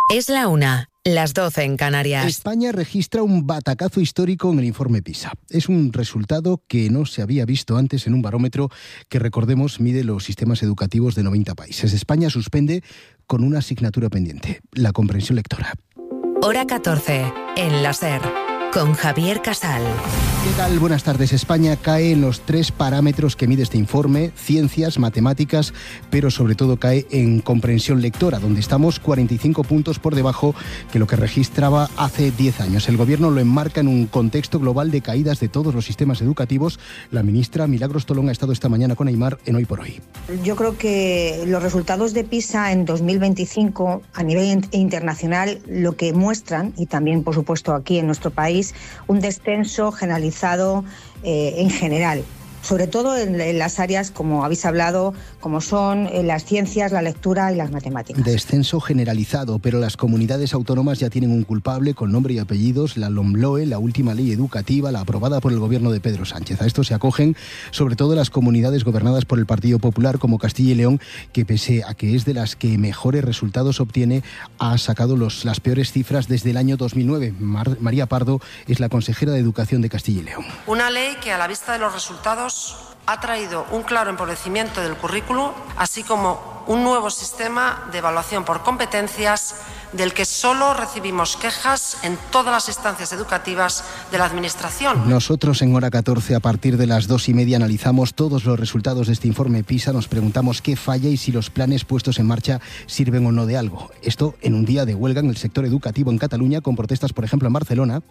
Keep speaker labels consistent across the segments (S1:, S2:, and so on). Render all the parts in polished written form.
S1: Es la 1, las 12 en Canarias.
S2: España registra un batacazo histórico en el informe PISA. Es un resultado que no se había visto antes en un barómetro que, recordemos, mide los sistemas educativos de 90 países. España suspende con una asignatura pendiente, la comprensión lectora.
S1: Hora 14, en la SER, con Javier Casal.
S2: ¿Qué tal? Buenas tardes. España cae en los 3 parámetros que mide este informe: ciencias, matemáticas, pero sobre todo cae en comprensión lectora, donde estamos 45 puntos por debajo que lo que registraba hace 10 años. El Gobierno lo enmarca en un contexto global de caídas de todos los sistemas educativos. La ministra Milagros Tolón ha estado esta mañana con Aimar en Hoy por Hoy.
S3: Yo creo que los resultados de PISA en 2025 a nivel internacional lo que muestran, y también por supuesto aquí en nuestro país, un descenso generalizado en general, sobre todo en las áreas, como habéis hablado, como son las ciencias, la lectura y las matemáticas.
S2: Descenso generalizado, pero las comunidades autónomas ya tienen un culpable con nombre y apellidos: la LOMLOE, la última ley educativa, la aprobada por el gobierno de Pedro Sánchez. A esto se acogen sobre todo las comunidades gobernadas por el Partido Popular, como Castilla y León, que pese a que es de las que mejores resultados obtiene, ha sacado las peores cifras desde el año 2009. María Pardo es la consejera de Educación de Castilla y León.
S4: Una ley que, a la vista de los resultados, ha traído un claro empobrecimiento del currículo, así como un nuevo sistema de evaluación por competencias del que solo recibimos quejas en todas las instancias educativas de la Administración.
S2: Nosotros en Hora 14, a partir de las 2:30, analizamos todos los resultados de este informe PISA. Nos preguntamos qué falla y si los planes puestos en marcha sirven o no de algo. Esto en un día de huelga en el sector educativo en Cataluña, con protestas, por ejemplo, en Barcelona.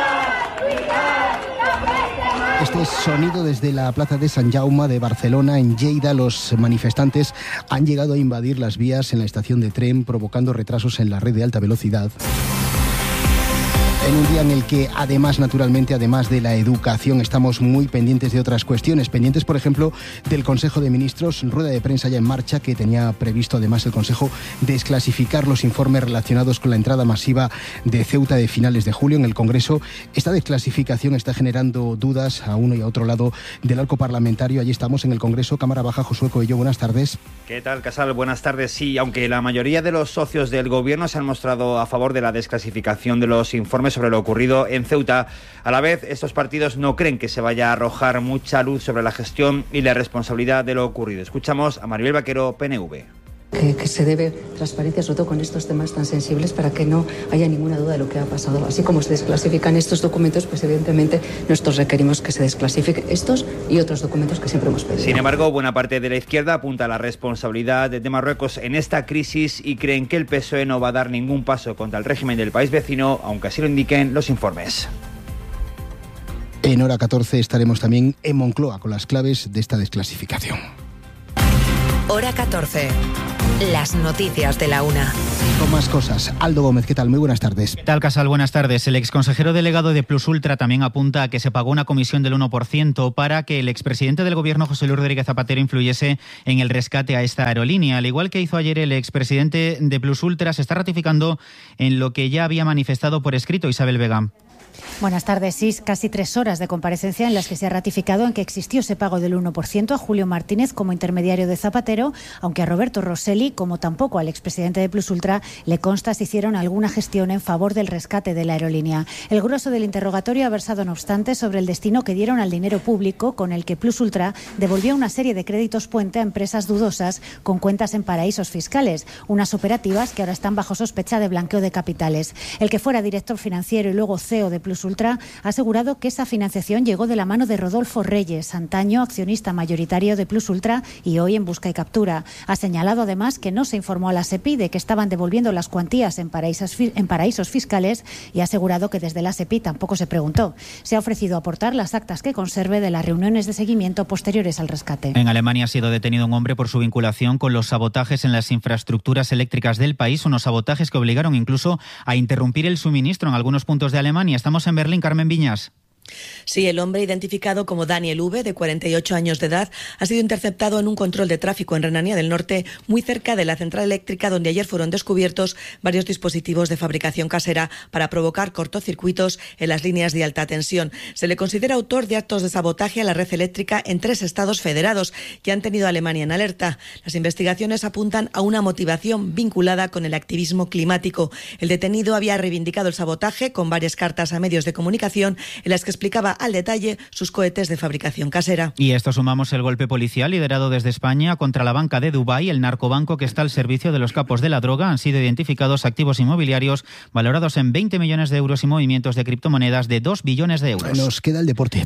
S2: Este sonido desde la plaza de Sant Jaume de Barcelona. En Lleida, los manifestantes han llegado a invadir las vías en la estación de tren, provocando retrasos en la red de alta velocidad. En un día en el que, además de la educación, estamos muy pendientes de otras cuestiones. Pendientes, por ejemplo, del Consejo de Ministros, rueda de prensa ya en marcha, que tenía previsto además el Consejo desclasificar los informes relacionados con la entrada masiva de Ceuta de finales de julio en el Congreso. Esta desclasificación está generando dudas a uno y a otro lado del arco parlamentario. Allí estamos en el Congreso. Cámara Baja, Josué Coello, buenas tardes.
S5: ¿Qué tal, Casal? Buenas tardes. Sí, aunque la mayoría de los socios del Gobierno se han mostrado a favor de la desclasificación de los informes sobre lo ocurrido en Ceuta, a la vez estos partidos no creen que se vaya a arrojar mucha luz sobre la gestión y la responsabilidad de lo ocurrido. Escuchamos a Maribel Vaquero, PNV.
S6: Que se debe transparencia, sobre todo con estos temas tan sensibles, para que no haya ninguna duda de lo que ha pasado. Así como se desclasifican estos documentos, pues evidentemente nosotros requerimos que se desclasifiquen estos y otros documentos que siempre hemos pedido.
S5: Sin embargo, buena parte de la izquierda apunta a la responsabilidad de Marruecos en esta crisis y creen que el PSOE no va a dar ningún paso contra el régimen del país vecino, aunque así lo indiquen los informes.
S2: En Hora 14 estaremos también en Moncloa con las claves de esta desclasificación.
S1: Hora 14. Las noticias de la 1.
S2: Con más cosas. Aldo Gómez, ¿qué tal? Muy buenas tardes.
S7: ¿Qué tal, Casal? Buenas tardes. El exconsejero delegado de Plus Ultra también apunta a que se pagó una comisión del 1% para que el expresidente del Gobierno, José Luis Rodríguez Zapatero, influyese en el rescate a esta aerolínea. Al igual que hizo ayer el expresidente de Plus Ultra, se está ratificando en lo que ya había manifestado por escrito Isabel Vega.
S8: Buenas tardes. Sí, casi 3 horas de comparecencia en las que se ha ratificado en que existió ese pago del 1% a Julio Martínez como intermediario de Zapatero, aunque a Roberto Rosselli, como tampoco al expresidente de Plus Ultra, le consta si hicieron alguna gestión en favor del rescate de la aerolínea. El grueso del interrogatorio ha versado, no obstante, sobre el destino que dieron al dinero público con el que Plus Ultra devolvió una serie de créditos puente a empresas dudosas con cuentas en paraísos fiscales, unas operativas que ahora están bajo sospecha de blanqueo de capitales. El que fuera director financiero y luego CEO de Plus Ultra ha asegurado que esa financiación llegó de la mano de Rodolfo Reyes, antaño accionista mayoritario de Plus Ultra y hoy en busca y captura. Ha señalado además que no se informó a la SEPI de que estaban devolviendo las cuantías en paraísos fiscales y ha asegurado que desde la SEPI tampoco se preguntó. Se ha ofrecido aportar las actas que conserve de las reuniones de seguimiento posteriores al rescate.
S7: En Alemania ha sido detenido un hombre por su vinculación con los sabotajes en las infraestructuras eléctricas del país, unos sabotajes que obligaron incluso a interrumpir el suministro en algunos puntos de Alemania. Estamos en Berlín, Carmen Viñas.
S9: Sí, el hombre identificado como Daniel V, de 48 años de edad, ha sido interceptado en un control de tráfico en Renania del Norte, muy cerca de la central eléctrica, donde ayer fueron descubiertos varios dispositivos de fabricación casera para provocar cortocircuitos en las líneas de alta tensión. Se le considera autor de actos de sabotaje a la red eléctrica en 3 estados federados que han tenido a Alemania en alerta. Las investigaciones apuntan a una motivación vinculada con el activismo climático. El detenido había reivindicado el sabotaje con varias cartas a medios de comunicación en las que explicaba al detalle sus cohetes de fabricación casera.
S7: Y esto sumamos el golpe policial liderado desde España contra la banca de Dubái, el narcobanco que está al servicio de los capos de la droga. Han sido identificados activos inmobiliarios valorados en 20 millones de euros y movimientos de criptomonedas de 2 billones de euros.
S2: Nos queda el deporte.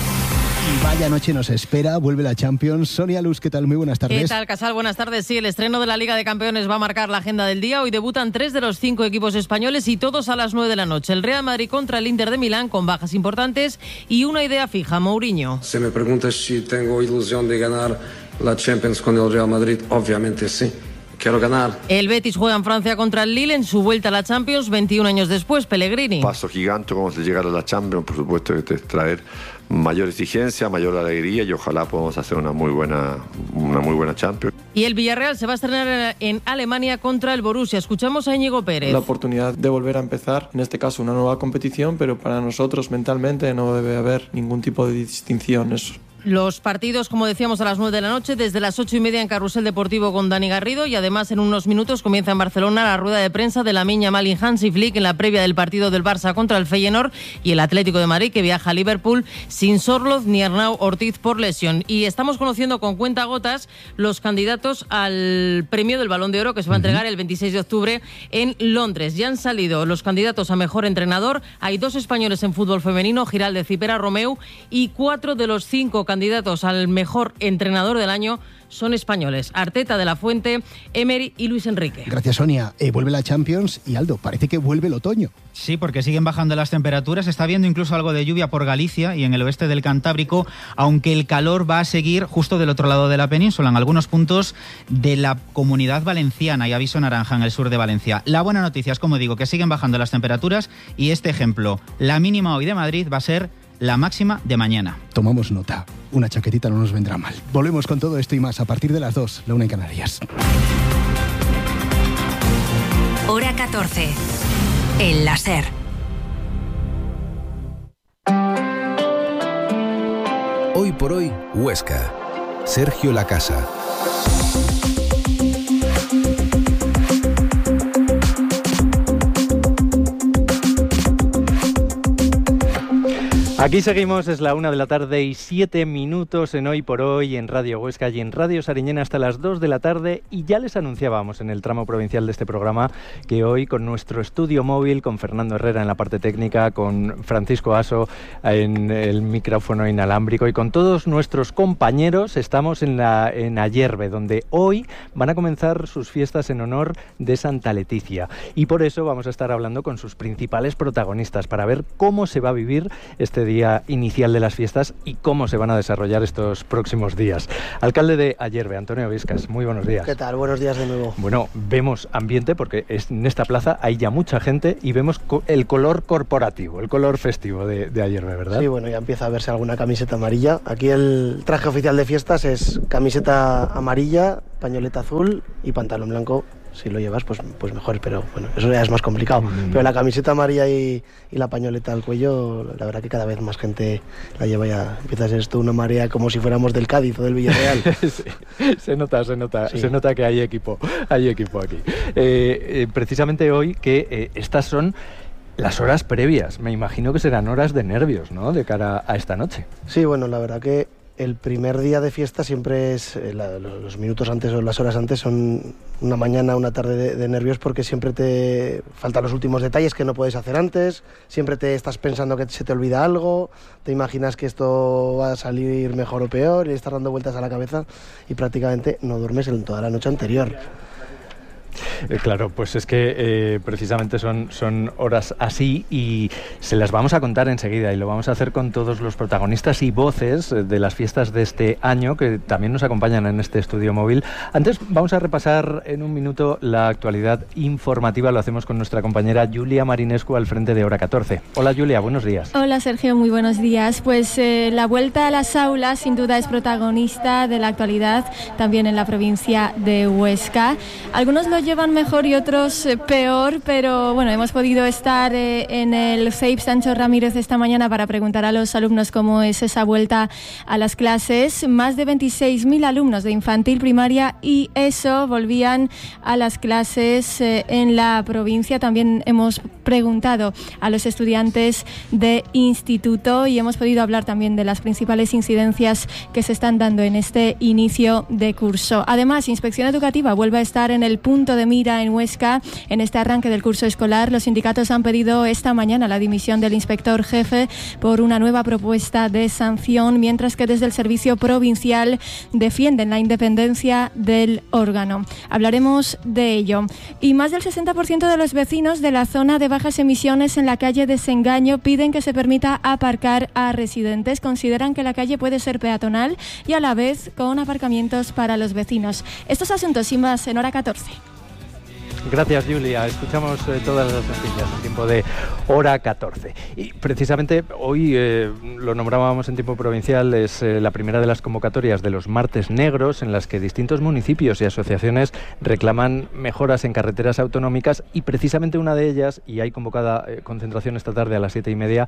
S2: Y vaya noche nos espera, vuelve la Champions. Sonia Luz, ¿qué tal? Muy buenas tardes.
S10: ¿Qué tal, Casal? Buenas tardes. Sí, el estreno de la Liga de Campeones va a marcar la agenda del día. Hoy debutan 3 de los 5 equipos españoles y todos a las 9 de la noche. El Real Madrid contra el Inter de Milán con bajas importantes y una idea fija, Mourinho.
S11: Si me preguntas si tengo ilusión de ganar la Champions con el Real Madrid, obviamente sí. Quiero ganar.
S10: El Betis juega en Francia contra el Lille en su vuelta a la Champions 21 años después. Pellegrini.
S12: Paso gigante como de llegar a la Champions, por supuesto que te traer mayor exigencia, mayor alegría y ojalá podamos hacer una muy buena Champions.
S10: Y el Villarreal se va a estrenar en Alemania contra el Borussia. Escuchamos a Íñigo Pérez.
S13: La oportunidad de volver a empezar, en este caso una nueva competición, pero para nosotros mentalmente no debe haber ningún tipo de distinción.
S10: Los partidos, como decíamos, a las 9 de la noche, desde las 8:30 en Carrusel Deportivo con Dani Garrido, y además en unos minutos comienza en Barcelona la rueda de prensa de Lamine Yamal y Hansi Flick en la previa del partido del Barça contra el Feyenoord y el Atlético de Madrid, que viaja a Liverpool sin Sorloth ni Arnau Ortiz por lesión. Y estamos conociendo con cuentagotas los candidatos al premio del Balón de Oro que se va a entregar el 26 de octubre en Londres. Ya han salido los candidatos a mejor entrenador. Hay 2 españoles en fútbol femenino, Giraldez y Pera Romeu, y 4 de los 5 candidatos al mejor entrenador del año son españoles: Arteta, De la Fuente, Emery y Luis Enrique.
S2: Gracias, Sonia. Vuelve la Champions y, Aldo, parece que vuelve el otoño.
S7: Sí, porque siguen bajando las temperaturas. Está habiendo incluso algo de lluvia por Galicia y en el oeste del Cantábrico, aunque el calor va a seguir justo del otro lado de la península, en algunos puntos de la Comunidad Valenciana, y aviso naranja en el sur de Valencia. La buena noticia es, como digo, que siguen bajando las temperaturas, y este ejemplo: la mínima hoy de Madrid va a ser la máxima de mañana.
S2: Tomamos nota. Una chaquetita no nos vendrá mal. Volvemos con todo esto y más a partir de las 2, la 1 en Canarias.
S1: Hora 14. El láser.
S14: Hoy por hoy, Huesca. Sergio Lacasa.
S15: Aquí seguimos, es la 1 de la tarde y 7 minutos en Hoy por Hoy, en Radio Huesca y en Radio Sariñena hasta las 2 de la tarde. Y ya les anunciábamos en el tramo provincial de este programa que hoy, con nuestro estudio móvil, con Fernando Herrera en la parte técnica, con Francisco Aso en el micrófono inalámbrico y con todos nuestros compañeros, estamos en Ayerbe, donde hoy van a comenzar sus fiestas en honor de Santa Leticia. Y por eso vamos a estar hablando con sus principales protagonistas para ver cómo se va a vivir este día inicial de las fiestas y cómo se van a desarrollar estos próximos días. Alcalde de Ayerbe, Antonio Viscas, muy buenos días.
S16: ¿Qué tal? Buenos días de nuevo.
S15: Bueno, vemos ambiente porque en esta plaza hay ya mucha gente y vemos el color corporativo, el color festivo de Ayerbe, ¿verdad?
S16: Sí, bueno, ya empieza a verse alguna camiseta amarilla. Aquí el traje oficial de fiestas es camiseta amarilla, pañoleta azul y pantalón blanco. Si lo llevas, pues mejor, pero bueno, eso ya es más complicado. Pero la camiseta amarilla y la pañoleta al cuello, la verdad que cada vez más gente la lleva ya. Empieza a ser esto una marea como si fuéramos del Cádiz o del Villarreal.
S15: Sí, se nota que hay equipo aquí. Precisamente hoy que estas son las horas previas, me imagino que serán horas de nervios, ¿no?, de cara a esta noche.
S16: Sí, bueno, la verdad que el primer día de fiesta siempre es, los minutos antes o las horas antes son una mañana, una tarde de nervios, porque siempre te faltan los últimos detalles que no puedes hacer antes, siempre te estás pensando que se te olvida algo, te imaginas que esto va a salir mejor o peor y estás dando vueltas a la cabeza y prácticamente no duermes en toda la noche anterior.
S15: Claro, pues es que precisamente son horas así y se las vamos a contar enseguida y lo vamos a hacer con todos los protagonistas y voces de las fiestas de este año que también nos acompañan en este estudio móvil. Antes vamos a repasar en un minuto la actualidad informativa. Lo hacemos con nuestra compañera Julia Marinescu al frente de Hora 14. Hola Julia, buenos días.
S17: Hola Sergio, muy buenos días. Pues la vuelta a las aulas sin duda es protagonista de la actualidad también en la provincia de Huesca. Algunos lo llevan mejor y otros peor, pero bueno, hemos podido estar en el CEIP Sancho Ramírez esta mañana para preguntar a los alumnos cómo es esa vuelta a las clases. Más de 26.000 alumnos de infantil, primaria y ESO volvían a las clases en la provincia. También hemos preguntado a los estudiantes de instituto y hemos podido hablar también de las principales incidencias que se están dando en este inicio de curso. Además, Inspección Educativa vuelve a estar en el punto de mira en Huesca en este arranque del curso escolar. Los sindicatos han pedido esta mañana la dimisión del inspector jefe por una nueva propuesta de sanción, mientras que desde el Servicio Provincial defienden la independencia del órgano. Hablaremos de ello. Y más del 60% de los vecinos de la zona de bajas emisiones en la calle de Sengaño piden que se permita aparcar a residentes. Consideran que la calle puede ser peatonal y a la vez con aparcamientos para los vecinos. Estos asuntos y más en Hora 14.
S15: Gracias, Julia. Escuchamos todas las noticias en tiempo de Hora 14. Y precisamente hoy lo nombrábamos en tiempo provincial, es la primera de las convocatorias de los Martes Negros en las que distintos municipios y asociaciones reclaman mejoras en carreteras autonómicas y precisamente una de ellas, y hay convocada concentración esta tarde a las 7:30,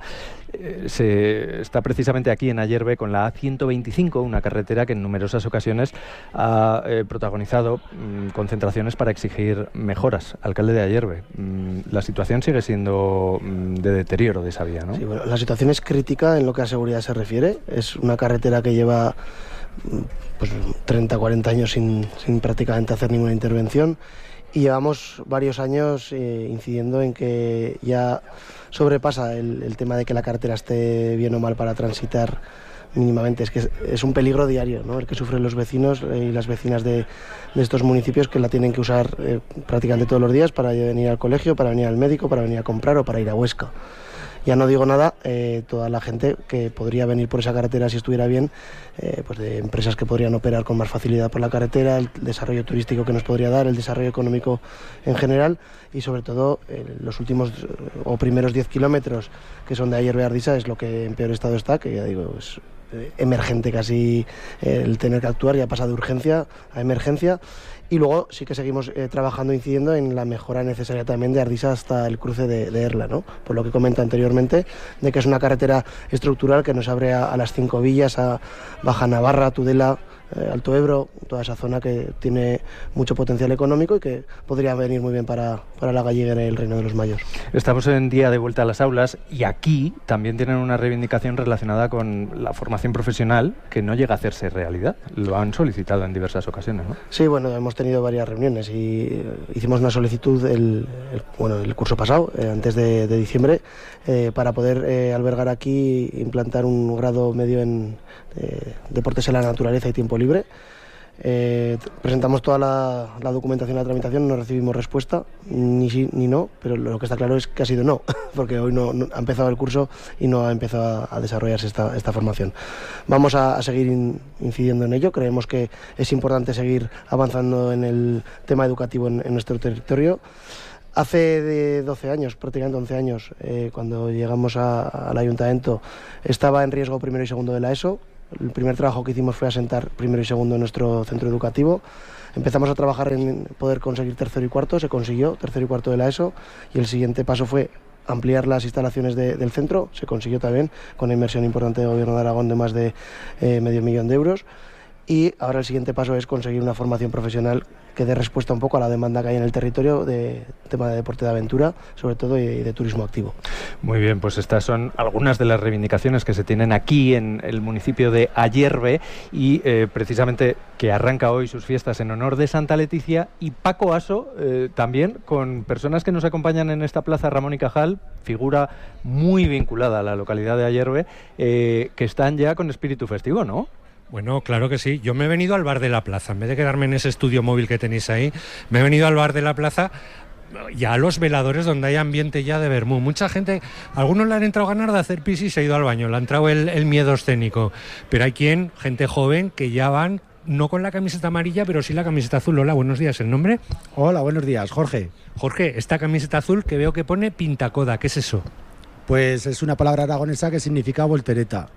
S15: se está precisamente aquí en Ayerbe con la A125, una carretera que en numerosas ocasiones ha protagonizado concentraciones para exigir mejoras. Alcalde de Ayerbe, la situación sigue siendo de deterioro de esa vía, ¿no?
S16: Sí, bueno, la situación es crítica en lo que a seguridad se refiere. Es una carretera que lleva pues 30, 40 años sin prácticamente hacer ninguna intervención y llevamos varios años incidiendo en que ya sobrepasa el tema de que la carretera esté bien o mal para transitar mínimamente. Es que es un peligro diario, ¿no? El que sufren los vecinos y las vecinas de estos municipios, que la tienen que usar prácticamente todos los días para venir al colegio, para venir al médico, para venir a comprar o para ir a Huesca. Ya no digo nada, toda la gente que podría venir por esa carretera si estuviera bien, pues de empresas que podrían operar con más facilidad por la carretera, el desarrollo turístico que nos podría dar, el desarrollo económico en general y sobre todo los últimos o primeros 10 kilómetros que son de Ayerbe a Ardisa es lo que en peor estado está, que ya digo, es emergente casi el tener que actuar, ya pasa de urgencia a emergencia. Y luego sí que seguimos trabajando, incidiendo en la mejora necesaria también de Ardisa hasta el cruce de Erla, ¿no? Por lo que comenta anteriormente, de que es una carretera estructural que nos abre a las 5 villas, a Baja Navarra, Tudela, Alto Ebro, toda esa zona que tiene mucho potencial económico y que podría venir muy bien para la gallega y el Reino de los Mayos.
S15: Estamos en día de vuelta a las aulas y aquí también tienen una reivindicación relacionada con la formación profesional que no llega a hacerse realidad. Lo han solicitado en diversas ocasiones, ¿no?
S16: Sí, bueno, hemos tenido varias reuniones y hicimos una solicitud el curso pasado, antes de diciembre, para poder albergar aquí, implantar un grado medio en deportes en la naturaleza y tiempo libre. Presentamos toda la documentación, la tramitación, no recibimos respuesta, ni sí ni no, pero lo que está claro es que ha sido no, porque hoy no ha empezado el curso y no ha empezado a desarrollarse esta formación. Vamos a seguir incidiendo en ello, creemos que es importante seguir avanzando en el tema educativo en nuestro territorio. Hace de 12 años, prácticamente 11 años, cuando llegamos al ayuntamiento, estaba en riesgo primero y segundo de la ESO. El primer trabajo que hicimos fue asentar primero y segundo en nuestro centro educativo. Empezamos a trabajar en poder conseguir tercero y cuarto, se consiguió tercero y cuarto de la ESO y el siguiente paso fue ampliar las instalaciones del centro, se consiguió también con una inversión importante del Gobierno de Aragón de más de medio millón de euros. Y ahora el siguiente paso es conseguir una formación profesional que dé respuesta un poco a la demanda que hay en el territorio de tema de deporte de aventura, sobre todo, y de turismo activo.
S15: Muy bien, pues estas son algunas de las reivindicaciones que se tienen aquí en el municipio de Ayerbe y precisamente que arranca hoy sus fiestas en honor de Santa Leticia y Paco Aso, también con personas que nos acompañan en esta plaza, Ramón y Cajal, figura muy vinculada a la localidad de Ayerbe, que están ya con espíritu festivo, ¿no?
S18: Bueno, claro que sí. Yo me he venido al bar de la plaza. En vez de quedarme en ese estudio móvil que tenéis ahí, me he venido al bar de la plaza, ya a los veladores donde hay ambiente ya de vermú. Mucha gente, algunos le han entrado ganas de hacer pis y se ha ido al baño, le ha entrado el miedo escénico. Pero hay gente joven que ya van, no con la camiseta amarilla, pero sí la camiseta azul. Hola, buenos días. ¿El nombre?
S19: Hola, buenos días. Jorge.
S18: Jorge, esta camiseta azul que veo que pone pintacoda, ¿qué es eso?
S19: Pues es una palabra aragonesa que significa voltereta.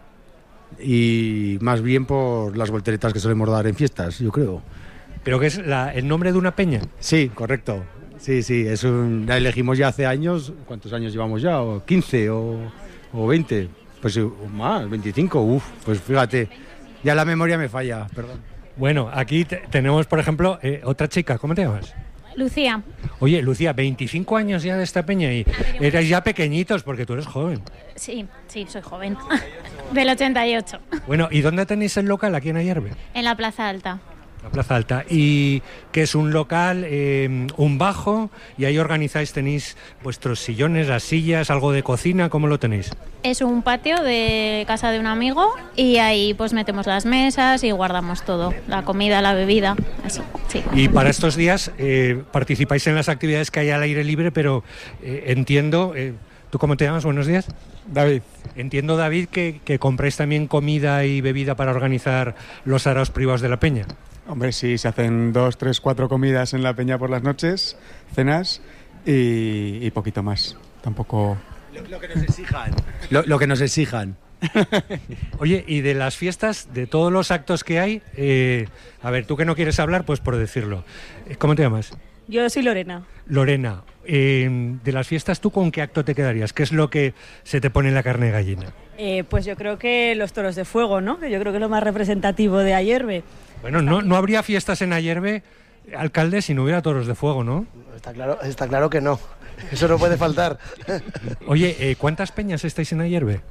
S19: Y más bien por las volteretas que solemos dar en fiestas, yo creo.
S18: ¿Pero que es el nombre de una peña?
S19: Sí, correcto. Sí, la elegimos ya hace años. ¿Cuántos años llevamos ya? ¿O 15 o 20? Pues más, 25. Pues fíjate, ya la memoria me falla, perdón.
S18: Bueno, aquí tenemos, por ejemplo, otra chica. ¿Cómo te llamas?
S20: Lucía.
S18: Oye, Lucía, 25 años ya de esta peña y eres ya pequeñitos porque tú eres joven.
S20: Sí, soy joven. Del 88.
S18: Bueno, ¿y dónde tenéis el local aquí en Ayerbe?
S20: En la Plaza Alta.
S18: La Plaza Alta. ¿Y qué es un local, un bajo? Y ahí organizáis, tenéis vuestros sillones, las sillas, algo de cocina, ¿cómo lo tenéis?
S20: Es un patio de casa de un amigo y ahí pues metemos las mesas y guardamos todo, la comida, la bebida, eso, sí.
S18: Y para estos días participáis en las actividades que hay al aire libre, pero entiendo... ¿Tú cómo te llamas? Buenos días.
S21: David.
S18: Entiendo, David, que compráis también comida y bebida para organizar los saraos privados de la peña.
S21: Hombre, sí, se hacen 2, 3, 4 comidas en la peña por las noches, cenas y poquito más. Tampoco...
S19: Lo que nos exijan. Lo que nos exijan.
S18: Oye, y de las fiestas, de todos los actos que hay, a ver, tú que no quieres hablar, pues por decirlo. ¿Cómo te llamas?
S22: Yo soy Lorena.
S18: Lorena, de las fiestas, ¿tú con qué acto te quedarías? ¿Qué es lo que se te pone en la carne de gallina?
S22: Pues yo creo que los toros de fuego, ¿no? Que yo creo que es lo más representativo de Ayerbe.
S18: Bueno, no habría fiestas en Ayerbe, alcalde, si no hubiera toros de fuego, ¿no?
S16: Está claro que no. Eso no puede faltar.
S18: Oye, ¿cuántas peñas estáis en Ayerbe?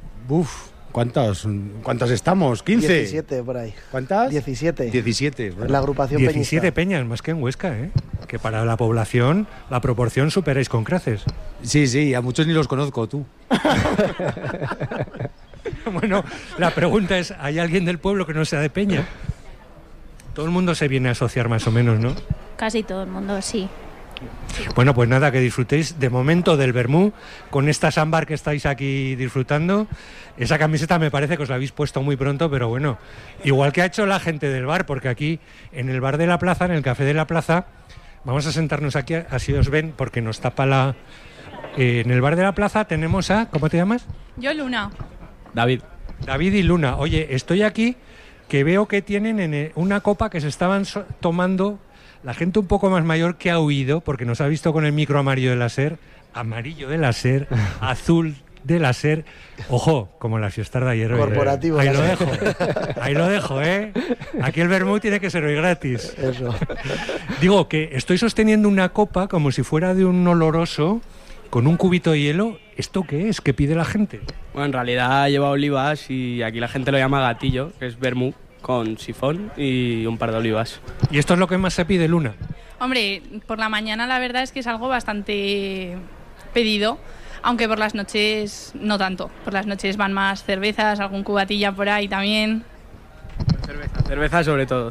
S19: ¿Cuántas estamos? ¿15?
S16: 17 por ahí.
S19: ¿Cuántas?
S16: 17.
S19: 17.
S16: Bueno. La agrupación
S18: 17
S16: peñista.
S18: Peñas, más que en Huesca, ¿eh? Que para la población, la proporción superáis con creces.
S19: Sí, a muchos ni los conozco, tú.
S18: Bueno, la pregunta es, ¿hay alguien del pueblo que no sea de peña? Todo el mundo se viene a asociar más o menos, ¿no?
S20: Casi todo el mundo, sí.
S18: Bueno, pues nada, que disfrutéis de momento del vermú con esta ámbar que estáis aquí disfrutando. Esa camiseta me parece que os la habéis puesto muy pronto, pero bueno, igual que ha hecho la gente del bar, porque aquí en el bar de la plaza, en el café de la plaza, vamos a sentarnos aquí, así os ven, porque nos tapa la... en el bar de la plaza tenemos a... ¿Cómo te llamas?
S23: Yo, Luna.
S18: David y Luna. Oye, estoy aquí que veo que tienen una copa que se estaban tomando la gente un poco más mayor que ha huido, porque nos ha visto con el micro amarillo de la SER, azul de la SER. Ojo, como la fiesta de ayer.
S16: Corporativo.
S18: Ahí lo dejo, ¿eh? Aquí el vermut tiene que ser hoy gratis.
S16: Eso.
S18: Digo que estoy sosteniendo una copa como si fuera de un oloroso, con un cubito de hielo. ¿Esto qué es? ¿Qué pide la gente?
S24: Bueno, en realidad lleva olivas y aquí la gente lo llama gatillo, que es vermú con sifón y un par de olivas.
S18: ¿Y esto es lo que más se pide, Luna?
S23: Hombre, por la mañana la verdad es que es algo bastante pedido, aunque por las noches no tanto. Por las noches van más cervezas, algún cubatilla por ahí también.
S24: Cerveza sobre todo.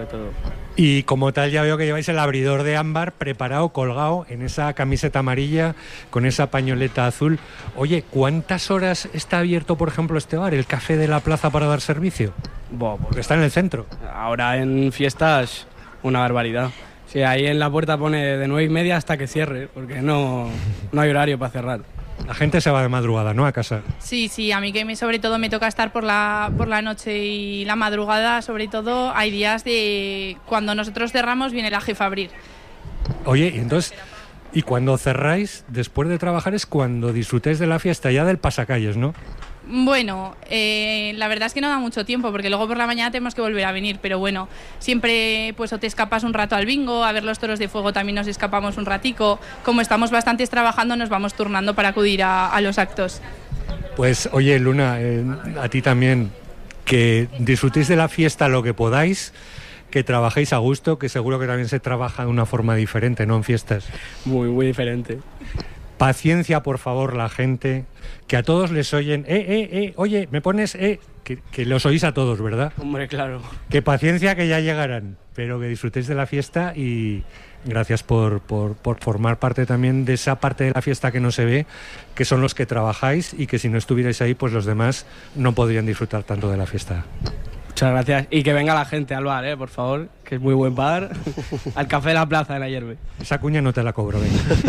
S18: Y como tal ya veo que lleváis el abridor de ámbar preparado, colgado en esa camiseta amarilla con esa pañoleta azul. Oye, ¿cuántas horas está abierto, por ejemplo, este bar, el café de la plaza, para dar servicio? Porque está en el centro.
S24: Ahora en fiestas, una barbaridad. Sí, ahí en la puerta pone de 9:30 hasta que cierre, porque no hay horario para cerrar.
S18: La gente se va de madrugada, ¿no?, a casa.
S23: Sí, a mí que sobre todo me toca estar por la noche y la madrugada, sobre todo hay días de cuando nosotros cerramos viene la jefa a abrir.
S18: Oye, y entonces, y cuando cerráis, después de trabajar, es cuando disfrutáis de la fiesta ya del pasacalles, ¿no?
S23: Bueno, la verdad es que no da mucho tiempo, porque luego por la mañana tenemos que volver a venir, pero bueno, siempre pues o te escapas un rato al bingo, a ver los toros de fuego también nos escapamos un ratico. Como estamos bastantes trabajando, nos vamos turnando para acudir a los actos.
S18: Pues oye, Luna, a ti también, que disfrutéis de la fiesta lo que podáis, que trabajéis a gusto, que seguro que también se trabaja de una forma diferente, ¿no?, en fiestas.
S24: Muy diferente.
S18: Paciencia, por favor, la gente, que a todos les oyen, oye, me pones, que los oís a todos, ¿verdad?
S24: Hombre, claro.
S18: Que paciencia, que ya llegarán, pero que disfrutéis de la fiesta y gracias por formar parte también de esa parte de la fiesta que no se ve, que son los que trabajáis y que si no estuvierais ahí, pues los demás no podrían disfrutar tanto de la fiesta.
S24: Muchas gracias. Y que venga la gente al bar, por favor, que es muy buen bar. Al Café de la Plaza en Ayerbe.
S18: Esa cuña no te la cobro,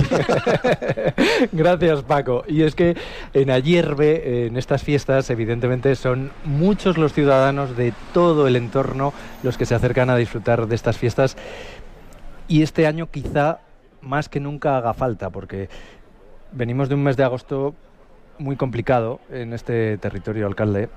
S15: Gracias, Paco. Y es que en Ayerbe, en estas fiestas, evidentemente son muchos los ciudadanos de todo el entorno los que se acercan a disfrutar de estas fiestas. Y este año quizá más que nunca haga falta, porque venimos de un mes de agosto muy complicado en este territorio, alcalde.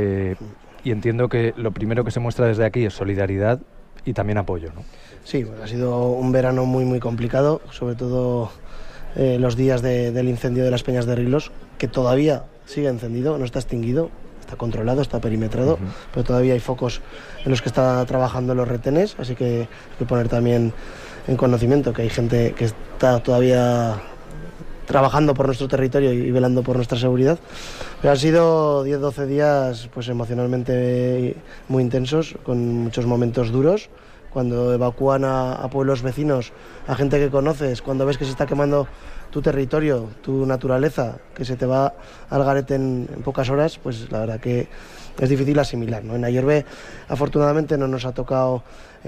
S15: Y entiendo que lo primero que se muestra desde aquí es solidaridad y también apoyo, ¿no?
S16: Sí, bueno, ha sido un verano muy, muy complicado, sobre todo los días del incendio de las Peñas de Rilos, que todavía sigue encendido, no está extinguido, está controlado, está perimetrado, pero todavía hay focos en los que está trabajando los retenes, así que hay que poner también en conocimiento que hay gente que está todavía trabajando por nuestro territorio y velando por nuestra seguridad. Pero han sido 10-12 días pues emocionalmente muy intensos, con muchos momentos duros, cuando evacúan a pueblos vecinos, a gente que conoces, cuando ves que se está quemando tu territorio, tu naturaleza, que se te va al garete en pocas horas, pues la verdad que es difícil asimilar, ¿no? En Ayerbe, afortunadamente, no nos ha tocado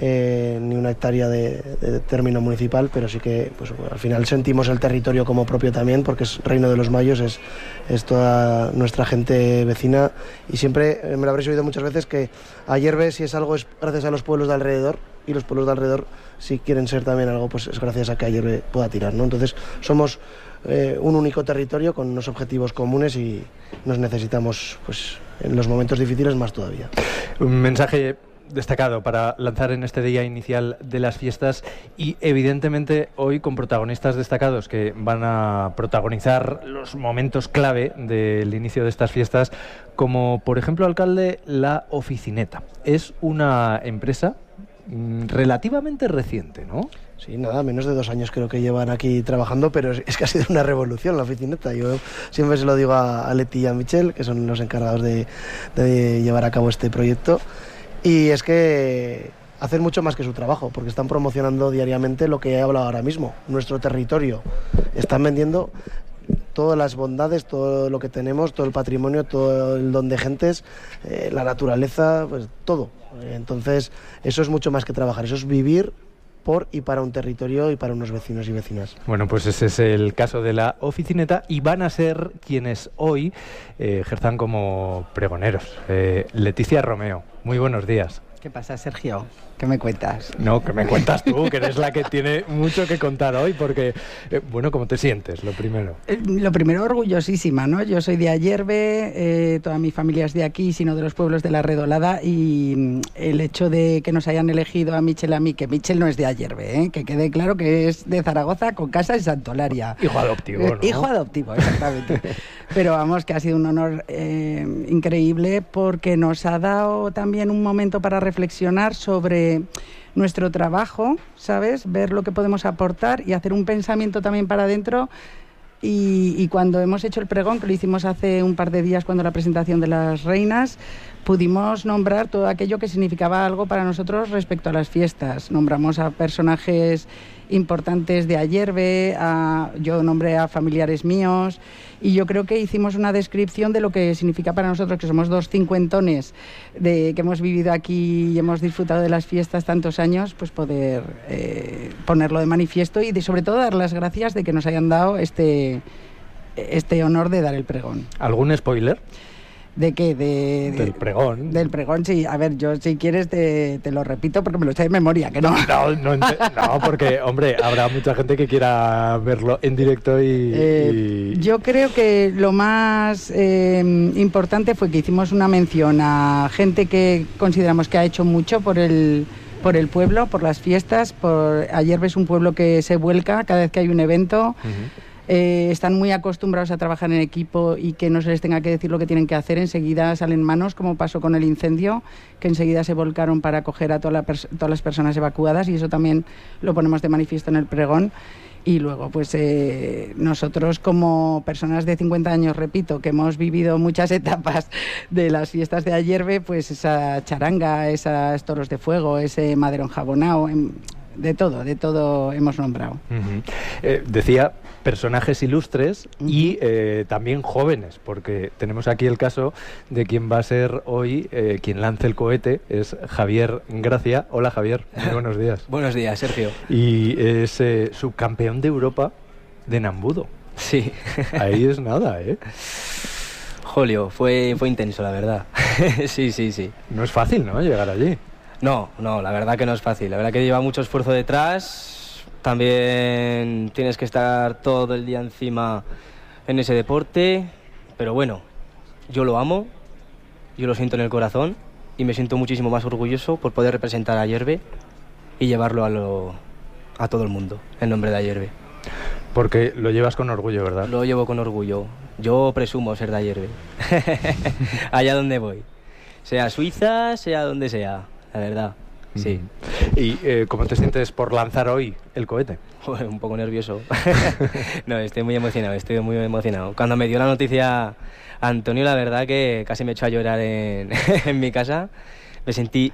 S16: ni una hectárea de término municipal, pero sí que pues, al final sentimos el territorio como propio también, porque es Reino de los Mayos, es toda nuestra gente vecina, y siempre me lo habréis oído muchas veces que Ayerbe, si es algo, es gracias a los pueblos de alrededor, y los pueblos de alrededor, si quieren ser también algo, pues es gracias a que Ayerbe pueda tirar, ¿no? Entonces somos un único territorio con unos objetivos comunes y nos necesitamos pues en los momentos difíciles más todavía.
S15: Un mensaje destacado para lanzar en este día inicial de las fiestas y evidentemente hoy con protagonistas destacados que van a protagonizar los momentos clave del inicio de estas fiestas, como por ejemplo, alcalde, La Oficineta. Es una empresa relativamente reciente, ¿no?
S16: Sí, nada, menos de 2 años creo que llevan aquí trabajando, pero es que ha sido una revolución La Oficineta. Yo siempre se lo digo a Leti y a Michel, que son los encargados de llevar a cabo este proyecto, y es que hacen mucho más que su trabajo, porque están promocionando diariamente lo que he hablado ahora mismo, nuestro territorio. Están vendiendo todas las bondades, todo lo que tenemos, todo el patrimonio, todo el don de gentes, la naturaleza, pues todo. Entonces, eso es mucho más que trabajar, eso es vivir por y para un territorio y para unos vecinos y vecinas.
S15: Bueno, pues ese es el caso de La Oficineta y van a ser quienes hoy ejerzan como pregoneros. Leticia Romeo, muy buenos días.
S3: ¿Qué pasa, Sergio? ¿Qué me cuentas?
S15: No, que me cuentas tú, que eres la que tiene mucho que contar hoy, porque, bueno, ¿cómo te sientes, lo primero?
S3: Lo primero, orgullosísima, ¿no? Yo soy de Ayerbe, toda mi familia es de aquí, sino de los pueblos de La Redolada, y el hecho de que nos hayan elegido a Michel y a mí, que Michel no es de Ayerbe, que quede claro que es de Zaragoza con casa en Santolaria.
S15: Hijo adoptivo, ¿no?
S3: Hijo adoptivo, exactamente. Pero vamos, que ha sido un honor increíble, porque nos ha dado también un momento para reflexionar sobre nuestro trabajo, ¿sabes? Ver lo que podemos aportar y hacer un pensamiento también para adentro. Y cuando hemos hecho el pregón, que lo hicimos hace un par de días cuando la presentación de las reinas, pudimos nombrar todo aquello que significaba algo para nosotros respecto a las fiestas. Nombramos a personajes importantes de Ayerbe, yo nombré a familiares míos, y yo creo que hicimos una descripción de lo que significa para nosotros, que somos 2 cincuentones que hemos vivido aquí y hemos disfrutado de las fiestas tantos años, pues poder ponerlo de manifiesto y sobre todo dar las gracias de que nos hayan dado este honor de dar el pregón.
S15: ¿Algún spoiler?
S3: ¿De qué?
S15: Del pregón.
S3: Del pregón, sí. A ver, yo si quieres te lo repito porque me lo sé de memoria, que no.
S15: No, porque, hombre, habrá mucha gente que quiera verlo en directo y...
S3: Yo creo que lo más importante fue que hicimos una mención a gente que consideramos que ha hecho mucho por el pueblo, por las fiestas. Ayerbe es un pueblo que se vuelca cada vez que hay un evento. Uh-huh. Están muy acostumbrados a trabajar en equipo y que no se les tenga que decir lo que tienen que hacer. Enseguida salen manos, como pasó con el incendio, que enseguida se volcaron para acoger a todas las personas evacuadas, y eso también lo ponemos de manifiesto en el pregón. Y luego, pues nosotros como personas de 50 años, repito, que hemos vivido muchas etapas de las fiestas de Ayerbe, pues esa charanga, esos toros de fuego, ese madero enjabonado, de todo hemos nombrado.
S15: Decía personajes ilustres y también jóvenes, porque tenemos aquí el caso de quien va a ser hoy quien lance el cohete, es Javier Gracia. Hola Javier, muy buenos días.
S4: Buenos días, Sergio.
S15: Y es subcampeón de Europa de Nambudo.
S4: Sí.
S15: Ahí es nada, ¿eh?
S4: Julio, fue intenso, la verdad. Sí.
S15: No es fácil, ¿no?, llegar allí.
S4: No, la verdad que no es fácil. La verdad que lleva mucho esfuerzo detrás. También tienes que estar todo el día encima en ese deporte. Pero bueno, yo lo amo, yo lo siento en el corazón y me siento muchísimo más orgulloso por poder representar a Ayerbe y llevarlo a todo el mundo, en nombre de Ayerbe.
S15: Porque lo llevas con orgullo, ¿verdad?
S4: Lo llevo con orgullo. Yo presumo ser de Ayerbe. Allá donde voy. Sea Suiza, sea donde sea. La verdad, sí.
S15: ¿Y cómo te sientes por lanzar hoy el cohete?
S4: Joder, un poco nervioso. No, estoy muy emocionado. Cuando me dio la noticia Antonio, la verdad que casi me echó a llorar en mi casa. Me sentí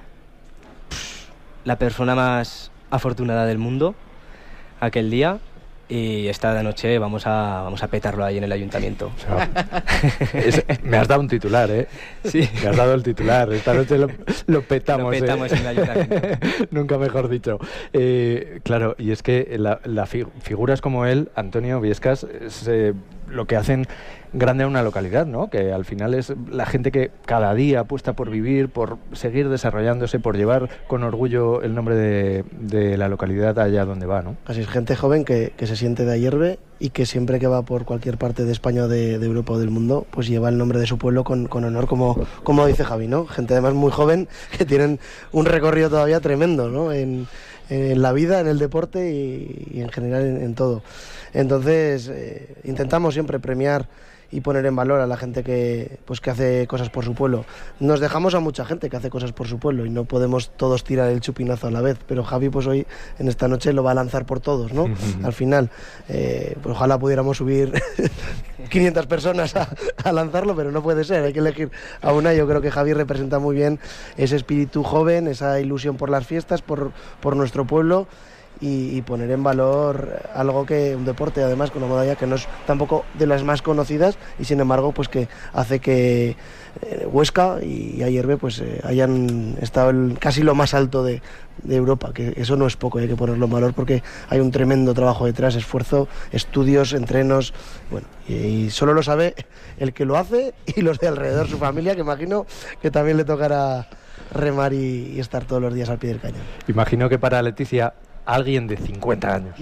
S4: la persona más afortunada del mundo aquel día. Y esta noche vamos a petarlo ahí en el ayuntamiento.
S15: O sea, me has dado un titular, ¿eh?
S4: Sí.
S15: Me has dado el titular. Esta noche lo petamos.
S4: Lo petamos en el ayuntamiento.
S15: Nunca mejor dicho. Claro, y es que figuras como él, Antonio Viescas, es lo que hacen grande a una localidad, ¿no? Que al final es la gente que cada día apuesta por vivir, por seguir desarrollándose, por llevar con orgullo el nombre de la localidad allá donde va, ¿no?
S16: Así es, gente joven que se siente de Ayerbe y que siempre que va por cualquier parte de España o de Europa o del mundo, pues lleva el nombre de su pueblo con honor, como dice Javi, ¿no? Gente además muy joven que tienen un recorrido todavía tremendo, ¿no? En la vida, en el deporte y en general en todo. Entonces, intentamos siempre premiar y poner en valor a la gente que hace cosas por su pueblo. Nos dejamos a mucha gente que hace cosas por su pueblo y no podemos todos tirar el chupinazo a la vez, pero Javi pues hoy, en esta noche, lo va a lanzar por todos, ¿no? Al final, pues ojalá pudiéramos subir 500 personas a lanzarlo, pero no puede ser, hay que elegir a una. Yo creo que Javi representa muy bien ese espíritu joven, esa ilusión por las fiestas, por nuestro pueblo, y poner en valor algo que un deporte además con una modalidad que no es tampoco de las más conocidas y sin embargo pues que hace que Huesca y Ayerbe pues hayan estado casi lo más alto de Europa, que eso no es poco, hay que ponerlo en valor porque hay un tremendo trabajo detrás, esfuerzo, estudios, entrenos, bueno, y solo lo sabe el que lo hace y los de alrededor, su familia, que imagino que también le tocará remar y estar todos los días al pie del cañón.
S15: Imagino que para Leticia, alguien de 50 años.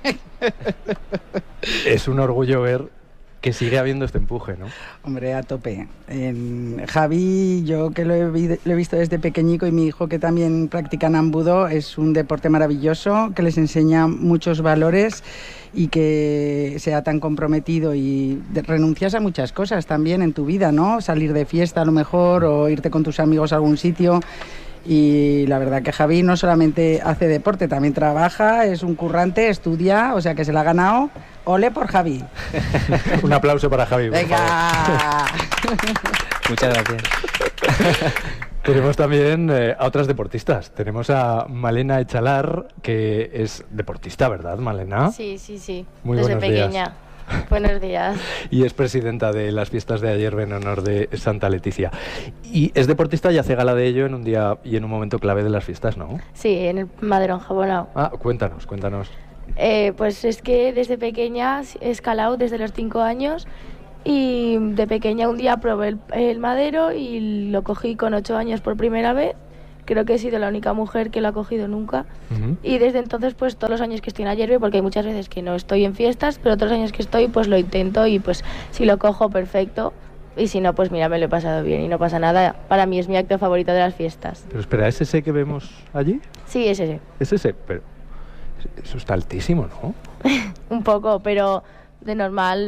S15: Es un orgullo ver que sigue habiendo este empuje, ¿no?
S3: Hombre, a tope. Javi, yo que lo he visto desde pequeñico y mi hijo que también practica Nambudo, es un deporte maravilloso que les enseña muchos valores y que sea tan comprometido y renuncias a muchas cosas también en tu vida, ¿no? Salir de fiesta a lo mejor o irte con tus amigos a algún sitio. Y la verdad que Javi no solamente hace deporte, también trabaja, es un currante, estudia, o sea que se la ha ganado. ¡Ole por Javi!
S15: Un aplauso para Javi.
S3: ¡Venga!
S4: Muchas gracias.
S15: Tenemos también a otras deportistas. Tenemos a Malena Echalar, que es deportista, ¿verdad, Malena?
S5: Sí.
S15: Muy
S5: desde
S15: buenos
S5: pequeña.
S15: Días.
S5: Buenos días.
S15: Y es presidenta de las fiestas de Ayerbe en honor de Santa Leticia. Y es deportista y hace gala de ello en un día y en un momento clave de las fiestas, ¿no?
S5: Sí, en el madero enjabonado.
S15: Cuéntanos.
S5: Pues es que desde pequeña he escalado desde los 5 años y de pequeña un día probé el madero y lo cogí con 8 años por primera vez. Creo que he sido la única mujer que lo ha cogido nunca. Y desde entonces, pues todos los años que estoy en Ayerbe, porque hay muchas veces que no estoy en fiestas, pero otros años que estoy, pues lo intento y pues si lo cojo, perfecto. Y si no, pues mira, me lo he pasado bien y no pasa nada. Para mí es mi acto favorito de las fiestas.
S15: Pero espera, ¿es ese que vemos allí?
S5: Sí, es ese.
S15: Es ese, pero eso está altísimo, ¿no?
S5: Un poco, pero de normal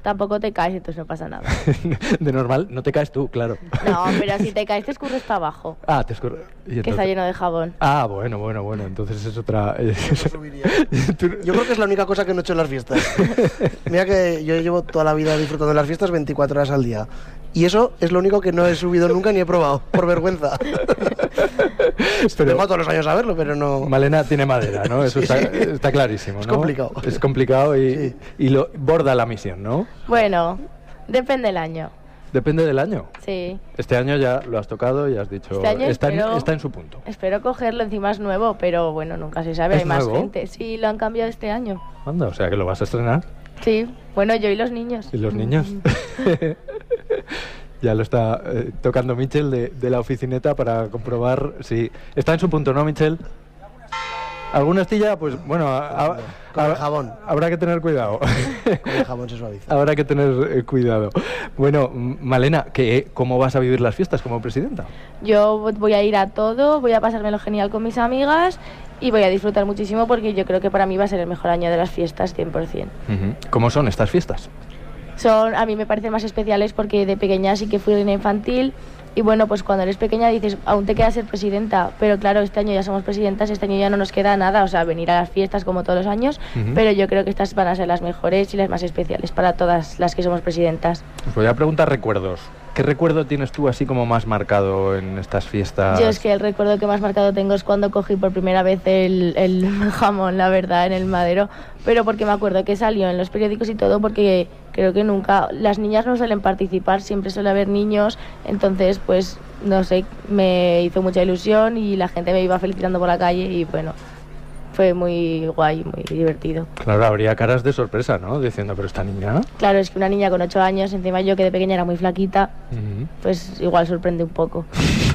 S5: tampoco te caes, entonces no pasa nada.
S15: De normal, no te caes tú, claro.
S5: No, pero si te caes te escurres para abajo.
S15: Ah, te escurres.
S5: Que está lleno de jabón.
S15: Ah, bueno, entonces es otra...
S16: Yo creo que es la única cosa que no he hecho en las fiestas. Mira que yo llevo toda la vida disfrutando de las fiestas 24 horas al día. Y eso es lo único que no he subido nunca ni he probado, por vergüenza. Vengo todos los años a verlo, pero no...
S15: Malena tiene madera, ¿no? Eso está clarísimo, ¿no?
S16: Es complicado.
S15: Es complicado y lo borda la misión, ¿no?
S5: Bueno, depende del año.
S15: Depende del año.
S5: Sí.
S15: Este año ya lo has tocado y has dicho...
S5: Este año
S15: está en su punto.
S5: Espero cogerlo, encima es nuevo, pero bueno, nunca se sabe,
S15: ¿Es
S5: hay más
S15: nuevo?
S5: gente. Sí, lo han cambiado este año.
S15: Anda, o sea que lo vas a estrenar.
S5: Sí, bueno, yo y los niños.
S15: ¿Y los niños? Ya lo está tocando Michel de la oficineta para comprobar si está en su punto, ¿no, Michel? ¿Alguna astilla? Pues bueno,
S16: con el jabón.
S15: Habrá que tener cuidado.
S16: Con el jabón se suaviza.
S15: Habrá que tener cuidado. Bueno, Malena, ¿cómo vas a vivir las fiestas como presidenta?
S5: Yo voy a ir a todo, voy a pasármelo genial con mis amigas y voy a disfrutar muchísimo porque yo creo que para mí va a ser el mejor año de las fiestas, 100%.
S15: ¿Cómo son estas fiestas?
S5: A mí me parecen más especiales porque de pequeña sí que fui reina infantil y bueno, pues cuando eres pequeña dices, aún te queda ser presidenta, pero claro, este año ya somos presidentas, este año ya no nos queda nada, o sea, venir a las fiestas como todos los años, pero yo creo que estas van a ser las mejores y las más especiales para todas las que somos presidentas.
S15: Os voy a preguntar recuerdos. ¿Qué recuerdo tienes tú así como más marcado en estas fiestas?
S5: Yo es que el recuerdo que más marcado tengo es cuando cogí por primera vez el jamón, la verdad, en el madero, pero porque me acuerdo que salió en los periódicos y todo, porque creo que nunca, las niñas no suelen participar, siempre suele haber niños, entonces pues no sé, me hizo mucha ilusión y la gente me iba felicitando por la calle y bueno, fue muy guay, muy divertido.
S15: Claro, habría caras de sorpresa, ¿no? Diciendo, pero esta niña...
S5: Claro, es que una niña con 8 años, encima yo que de pequeña era muy flaquita, pues igual sorprende un poco.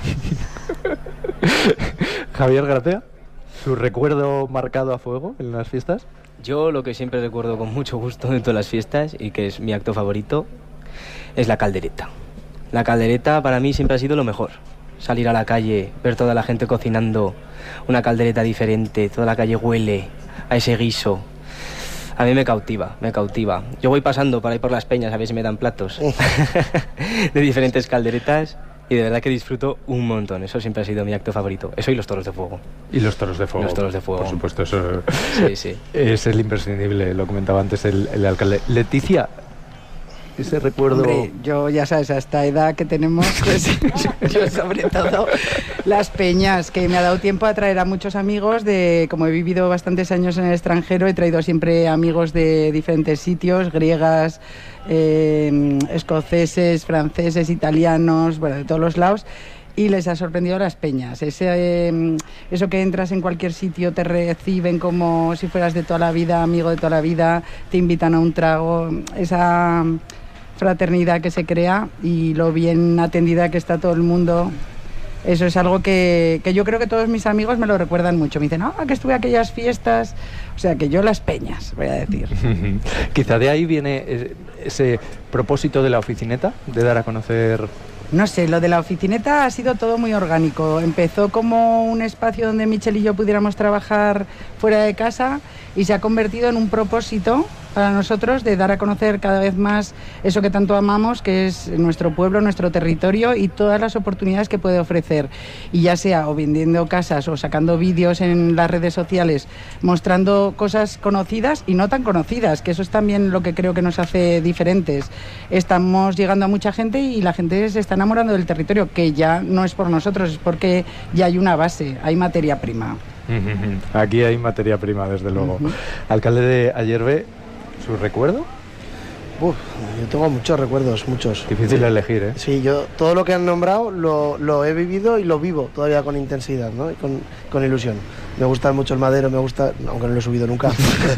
S15: Javier Gracia, ¿su recuerdo marcado a fuego en las fiestas?
S4: Yo lo que siempre recuerdo con mucho gusto de todas las fiestas y que es mi acto favorito es la caldereta. La caldereta para mí siempre ha sido lo mejor. Salir a la calle, ver toda la gente cocinando una caldereta diferente, toda la calle huele a ese guiso. A mí me cautiva. Yo voy pasando por ahí por las peñas a ver si me dan platos de diferentes calderetas y de verdad que disfruto un montón. Eso siempre ha sido mi acto favorito. Eso y los toros de fuego.
S15: Y los toros de fuego.
S4: Los toros de fuego.
S15: Por supuesto, eso
S4: sí.
S15: Es el imprescindible, lo comentaba antes el alcalde. Leticia, ese recuerdo...
S3: Hombre, yo ya sabes, a esta edad que tenemos, pues yo sobre todo las peñas, que me ha dado tiempo a traer a muchos amigos como he vivido bastantes años en el extranjero, he traído siempre amigos de diferentes sitios, griegas, escoceses, franceses, italianos, bueno, de todos los lados. Y les ha sorprendido las peñas. Eso que entras en cualquier sitio, te reciben como si fueras de toda la vida, amigo de toda la vida, te invitan a un trago, esa fraternidad que se crea y lo bien atendida que está todo el mundo. Eso es algo que yo creo que todos mis amigos me lo recuerdan mucho. Me dicen, que estuve a aquellas fiestas. O sea, que yo las peñas, voy a decir.
S15: Quizá de ahí viene ese propósito de la oficineta, de dar a conocer...
S3: No sé, lo de la oficineta ha sido todo muy orgánico. Empezó como un espacio donde Michel y yo pudiéramos trabajar fuera de casa y se ha convertido en un propósito para nosotros de dar a conocer cada vez más eso que tanto amamos, que es nuestro pueblo, nuestro territorio y todas las oportunidades que puede ofrecer. Y ya sea o vendiendo casas o sacando vídeos en las redes sociales, mostrando cosas conocidas y no tan conocidas, que eso es también lo que creo que nos hace diferentes. Estamos llegando a mucha gente y la gente se está enamorando del territorio, que ya no es por nosotros, es porque ya hay una base, hay materia prima.
S15: Aquí hay materia prima, desde luego. Alcalde de Ayerbe, ¿su recuerdo?
S16: Yo tengo muchos recuerdos, muchos.
S15: Difícil elegir, ¿eh?
S16: Sí, yo todo lo que han nombrado lo he vivido y lo vivo todavía con intensidad, ¿no? Y con ilusión. Me gusta mucho el madero, me gusta, aunque no lo he subido nunca.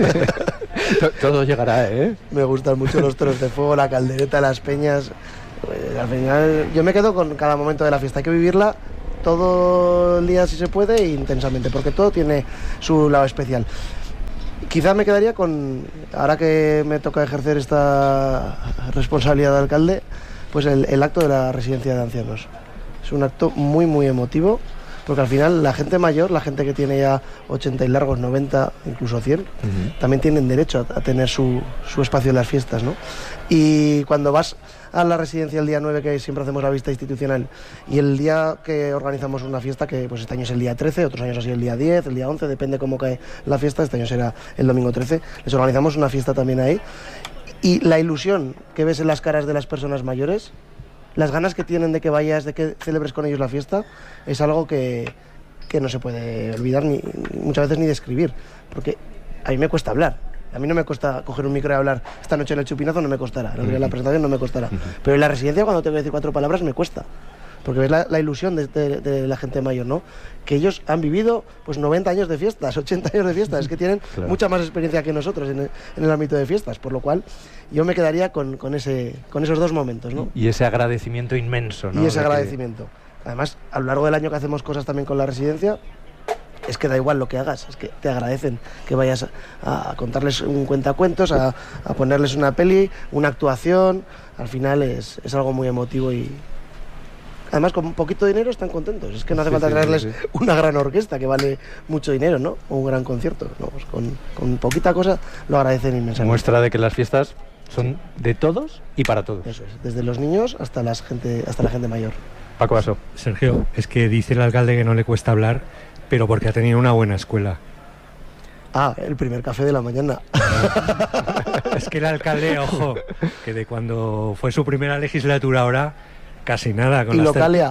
S15: Todo llegará, ¿eh?
S16: Me gustan mucho los toros de fuego, la caldereta, las peñas. Al final yo me quedo con cada momento de la fiesta, hay que vivirla todo el día si se puede e intensamente, porque todo tiene su lado especial. Quizá me quedaría con, ahora que me toca ejercer esta responsabilidad de alcalde, pues el acto de la residencia de ancianos. Es un acto muy, muy emotivo, porque al final la gente mayor, la gente que tiene ya 80 y largos, 90, incluso 100, también tienen derecho a tener su espacio en las fiestas, ¿no? Y cuando vas a la residencia el día 9, que siempre hacemos la vista institucional, y el día que organizamos una fiesta, que pues este año es el día 13, otros años ha sido el día 10, el día 11, depende cómo cae la fiesta, este año será el domingo 13, les organizamos una fiesta también ahí, y la ilusión que ves en las caras de las personas mayores, las ganas que tienen de que vayas, de que celebres con ellos la fiesta, es algo que no se puede olvidar muchas veces ni describir, porque a mí me cuesta hablar. A mí no me cuesta coger un micro y hablar esta noche en el chupinazo, no me costará, en la presentación no me costará. Pero en la residencia, cuando tengo que decir 4 palabras, me cuesta. Porque ves la ilusión de la gente mayor, ¿no? Que ellos han vivido pues 90 años de fiestas, 80 años de fiestas, es que tienen mucha más experiencia que nosotros en el ámbito de fiestas, por lo cual yo me quedaría con esos 2 momentos, ¿no?
S15: Y ese agradecimiento inmenso, ¿no?
S16: Y ese agradecimiento. Además, a lo largo del año que hacemos cosas también con la residencia, es que da igual lo que hagas, es que te agradecen que vayas a contarles un cuentacuentos, a ponerles una peli, una actuación. Al final es algo muy emotivo y además con poquito dinero están contentos. Es que no hace falta traerles una gran orquesta que vale mucho dinero, ¿no? O un gran concierto. No, pues con poquita cosa lo agradecen inmensamente.
S15: Muestra de que las fiestas son de todos y para todos.
S16: Eso es, desde los niños hasta la gente mayor.
S15: Paco Basso.
S18: Sergio, es que dice el alcalde que no le cuesta hablar, pero porque ha tenido una buena escuela.
S16: El primer café de la mañana.
S18: Es que el alcalde, ojo, que de cuando fue su primera legislatura ahora, casi nada. Con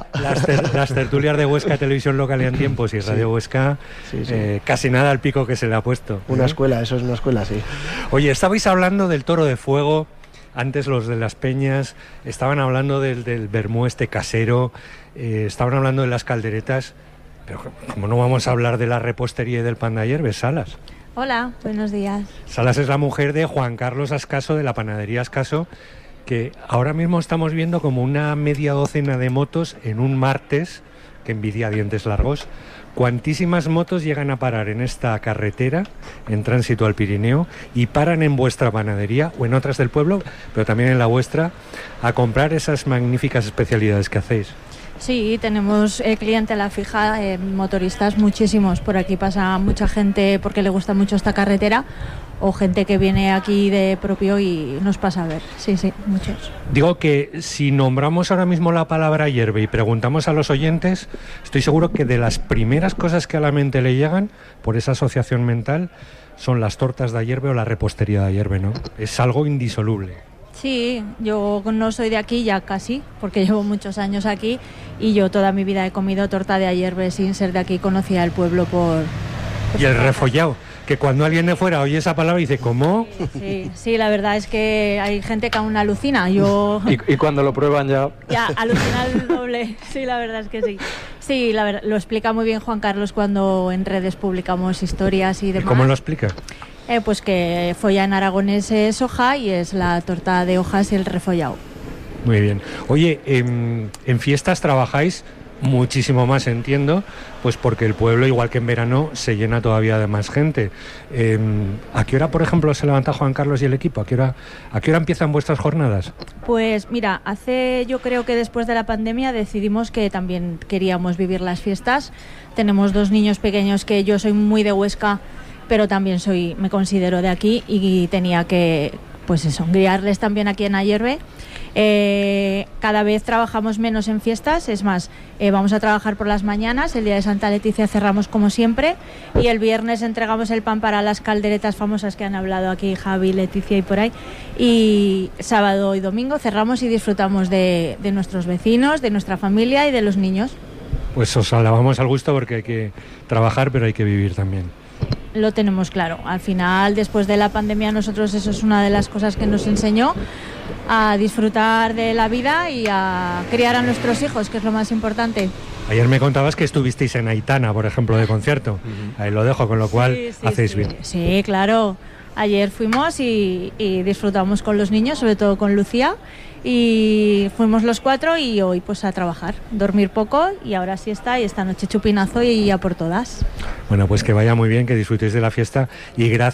S18: las tertulias de Huesca, Televisión Local en Tiempos y Radio Huesca, casi nada al pico que se le ha puesto.
S16: Una escuela, eso es una escuela, sí.
S18: Oye, estabais hablando del toro de fuego, antes los de las peñas, estaban hablando del vermú casero, estaban hablando de las calderetas. Pero ¿cómo no vamos a hablar de la repostería y del pan de ayer? ¿Ves, Salas?
S6: Hola, buenos días.
S18: Salas es la mujer de Juan Carlos Ascaso, de la panadería Ascaso, que ahora mismo estamos viendo como una media docena de motos en un martes, que envidia dientes largos. Cuantísimas motos llegan a parar en esta carretera, en tránsito al Pirineo, y paran en vuestra panadería o en otras del pueblo, pero también en la vuestra, a comprar esas magníficas especialidades que hacéis.
S6: Sí, tenemos clientela fija, motoristas muchísimos. Por aquí pasa mucha gente porque le gusta mucho esta carretera, o gente que viene aquí de propio y nos pasa a ver. Sí, muchos.
S18: Digo que si nombramos ahora mismo la palabra hierve y preguntamos a los oyentes, estoy seguro que de las primeras cosas que a la mente le llegan por esa asociación mental son las tortas de hierve o la repostería de hierve, ¿no? Es algo indisoluble.
S6: Sí, yo no soy de aquí ya casi, porque llevo muchos años aquí y yo toda mi vida he comido torta de hierve sin ser de aquí, conocía el pueblo por
S18: y el refollado, que cuando alguien de fuera oye esa palabra dice, ¿cómo?
S6: Sí, la verdad es que hay gente que aún alucina.
S15: Y cuando lo prueban ya
S6: alucina el doble. Sí, la verdad es que sí. Sí, la verdad, lo explica muy bien Juan Carlos cuando en redes publicamos historias y demás.
S18: ¿Y cómo lo explica?
S6: Pues que folla en aragonés es hoja y es la torta de hojas y el refollado.
S18: Muy bien. Oye, en fiestas trabajáis muchísimo más, entiendo, pues porque el pueblo, igual que en verano, se llena todavía de más gente. ¿A qué hora, por ejemplo, se levanta Juan Carlos y el equipo? ¿A qué hora empiezan vuestras jornadas?
S6: Pues mira, yo creo que después de la pandemia decidimos que también queríamos vivir las fiestas. Tenemos 2 niños pequeños que yo soy muy de Huesca, pero también me considero de aquí y tenía que, pues eso, guiarles también aquí en Ayerbe. Cada vez trabajamos menos en fiestas, es más, vamos a trabajar por las mañanas, el día de Santa Leticia cerramos como siempre y el viernes entregamos el pan para las calderetas famosas que han hablado aquí Javi, Leticia y por ahí, y sábado y domingo cerramos y disfrutamos de nuestros vecinos, de nuestra familia y de los niños.
S18: Pues os alabamos al gusto porque hay que trabajar, pero hay que vivir también.
S6: Lo tenemos claro. Al final, después de la pandemia, nosotros eso es una de las cosas que nos enseñó a disfrutar de la vida y a criar a nuestros hijos, que es lo más importante.
S18: Ayer me contabas que estuvisteis en Aitana, por ejemplo, de concierto. Ahí lo dejo, con lo cual hacéis bien.
S6: Sí, claro. Ayer fuimos y disfrutamos con los niños, sobre todo con Lucía, y fuimos los 4 y hoy pues a trabajar, dormir poco y ahora siesta y esta noche chupinazo y a por todas.
S18: Bueno, pues que vaya muy bien, que disfrutéis de la fiesta y gracias.